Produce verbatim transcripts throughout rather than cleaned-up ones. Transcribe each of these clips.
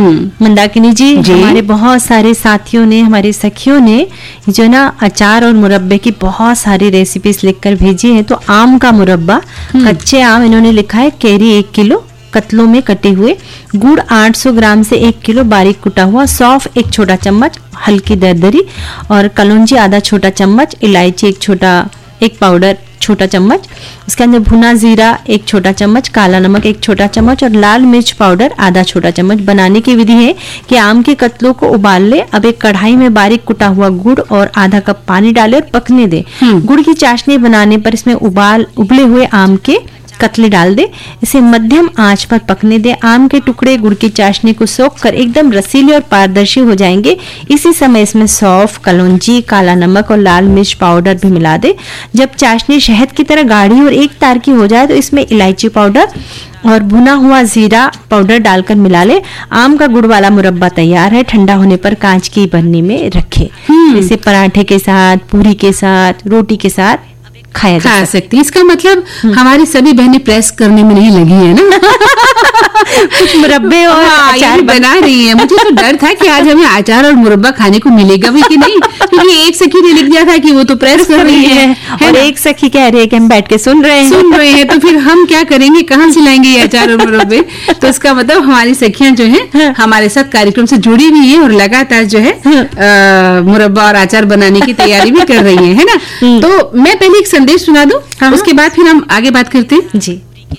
मंदाकिनी जी, जी हमारे बहुत सारे साथियों ने, हमारे सखियों ने जो ना अचार और मुरब्बे की बहुत सारी रेसिपीज लिखकर भेजी है। तो आम का मुरब्बा, कच्चे आम इन्होंने लिखा है केरी एक किलो कतलों में कटे हुए, गुड़ आठ सौ ग्राम से एक किलो बारीक कुटा हुआ, सौंफ एक छोटा चम्मच हल्की दरदरी, और कलौंजी आधा छोटा चम्मच, इलायची एक छोटा एक पाउडर छोटा चम्मच, उसके अंदर भुना जीरा एक छोटा चम्मच, काला नमक एक छोटा चम्मच और लाल मिर्च पाउडर आधा छोटा चम्मच। बनाने की विधि है कि आम के कतलों को उबाल ले, अब एक कढ़ाई में बारीक कुटा हुआ गुड़ और आधा कप पानी डाले और पकने दे। गुड़ की चाशनी बनाने पर इसमें उबाल उबले हुए आम के कतले डाल दे, इसे मध्यम आंच पर पकने दे। आम के टुकड़े गुड़ की चाशनी को सोख कर एकदम रसीले और पारदर्शी हो जाएंगे। इसी समय इसमें सौंफ, कलौंजी, काला नमक और लाल मिर्च पाउडर भी मिला दे। जब चाशनी शहद की तरह गाढ़ी और एक तार की हो जाए तो इसमें इलायची पाउडर और भुना हुआ जीरा पाउडर डालकर मिला ले। आम का गुड़ वाला मुरब्बा तैयार है। ठंडा होने पर कांच की बरनी में रखे। इसे पराठे के साथ, पूरी के साथ, रोटी के साथ खाया खा सकती है। इसका मतलब हमारी सभी बहनें प्रेस करने में नहीं लगी है ना। कुछ मुरब्बे और हाँ, अचार बना रही है। मुझे तो डर था कि आज हमें अचार और मुरब्बा खाने को मिलेगा भी कि नहीं, क्योंकि एक सखी ने लिख दिया था कि वो तो प्रेस कर रही है, है और एक सखी कह रही है कि हम बैठ के सुन रहे हैं सुन रहे हैं तो फिर हम क्या करेंगे, कहाँ से लाएंगे ये अचार और मुरब्बे। तो इसका मतलब हमारी सखियां जो है हमारे साथ कार्यक्रम से जुड़ी हुई है और लगातार जो है मुरब्बा और अचार बनाने की तैयारी भी कर रही है, है ना। तो मैं पहले एक संदेश सुना दूं, उसके बाद फिर हम आगे बात करते हैं जी।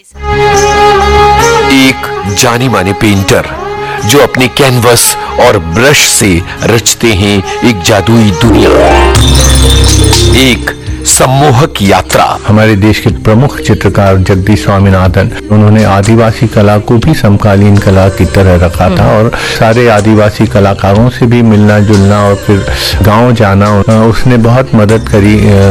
एक जानी माने पेंटर जो अपने कैनवस और ब्रश से रचते हैं एक जादुई दुनिया, एक सम्मोहक यात्रा। हमारे देश के प्रमुख चित्रकार जगदीश स्वामीनाथन, उन्होंने आदिवासी कला को भी समकालीन कला की तरह रखा था और सारे आदिवासी कलाकारों से भी मिलना जुलना और फिर गांव जाना, उसने बहुत मदद करी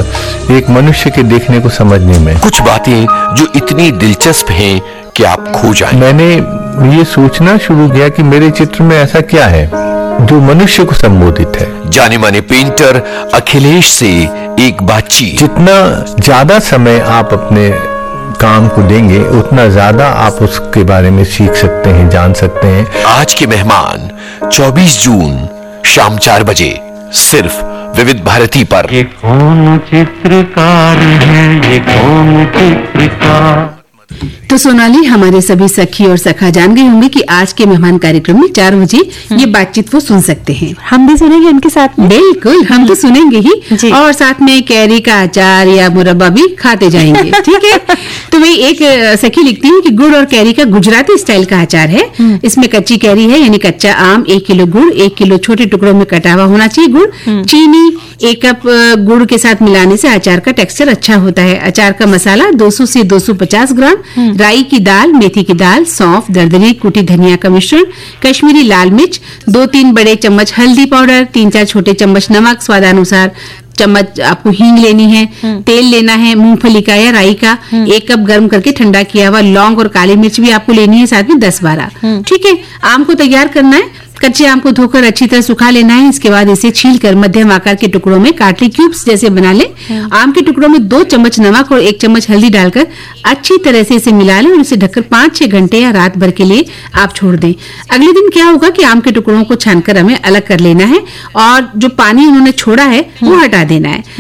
एक मनुष्य के देखने को समझने में। कुछ बातें जो इतनी दिलचस्प हैं कि आप खो जाएं। मैंने ये सोचना शुरू किया कि मेरे चित्र में ऐसा क्या है जो मनुष्य को संबोधित है। जाने माने पेंटर अखिलेश से एक बातचीत। जितना ज्यादा समय आप अपने काम को देंगे उतना ज्यादा आप उसके बारे में सीख सकते हैं, जान सकते हैं। आज के मेहमान चौबीस जून शाम चार बजे सिर्फ विविध भारती पर। ये कौन चित्रकार है, ये कौन चित्रकार। तो सोनाली, हमारे सभी सखी और सखा जान गए होंगे कि आज के मेहमान कार्यक्रम में चार बजे ये बातचीत वो सुन सकते हैं। हम भी सुनेंगे उनके साथ में। बिल्कुल, हम तो सुनेंगे ही और साथ में कैरी का अचार या मुरब्बा भी खाते जाएंगे। ठीक है। तो वही एक सखी लिखती है कि गुड़ और कैरी का गुजराती स्टाइल का अचार है। इसमें कच्ची कैरी है, यानी कच्चा आम, एक किलो गुड़, एक किलो छोटे टुकड़ों में कटा हुआ होना चाहिए गुड़, चीनी एक कप गुड़ के साथ मिलाने से अचार का टेक्सचर अच्छा होता है। अचार का मसाला दो सौ से दो सौ पचास ग्राम, राई की दाल, मेथी की दाल, सौंफ, दरदरी कुटी धनिया का मिश्रण, कश्मीरी लाल मिर्च, दो तीन बड़े चम्मच हल्दी पाउडर, तीन चार छोटे चम्मच नमक, स्वादानुसार चम्मच आपको हींग लेनी है, तेल लेना है मूंगफली का या राई का, एक कप गर्म करके ठंडा किया हुआ लौंग और काली मिर्च भी आपको लेनी है, साथ में दस बारह। ठीक है। आम को तैयार करना है। कच्चे आम को धोकर अच्छी तरह सुखा लेना है। इसके बाद इसे छीलकर मध्यम आकार के टुकड़ों में काट ले, क्यूब्स जैसे बना ले। आम के टुकड़ों में दो चम्मच नमक और एक चम्मच हल्दी डालकर अच्छी तरह से इसे मिला लें और इसे ढककर पाँच छह घंटे या रात भर के लिए आप छोड़ दें। अगले दिन क्या होगा कि आम के टुकड़ों को छानकर हमें अलग कर लेना है और जो पानी उन्होंने छोड़ा है वो हटा देना है।